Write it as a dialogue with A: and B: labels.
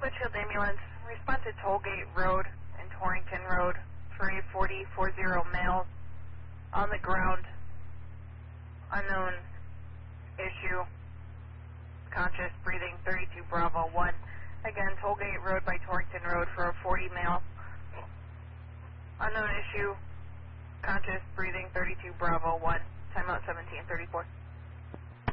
A: Litchfield Ambulance, respond to Tollgate Road and Torrington Road for a 4040 male on the ground, unknown issue, conscious, breathing, 32 Bravo 1. Again, Tollgate Road by Torrington Road for a 40 male, unknown issue, conscious, breathing, 32 Bravo 1. Timeout 1734.